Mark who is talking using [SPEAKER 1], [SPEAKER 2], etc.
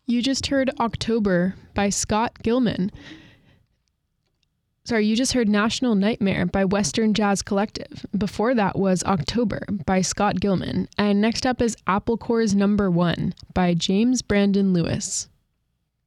[SPEAKER 1] You just heard October by Scott Gilman. Sorry, you just heard National Nightmare by Western Jazz Collective. Before that was October by Scott Gilman. And next up is Apple Core's Number One by James Brandon Lewis.